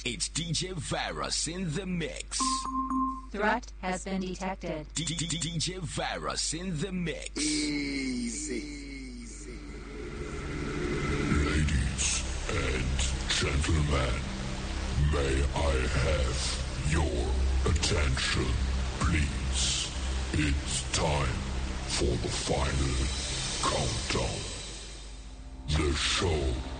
It's DJ Virus in the mix. Threat has been detected. DJ Virus in the mix. Easy. Ladies and gentlemen, may I have your attention, please? It's time for the final countdown. The show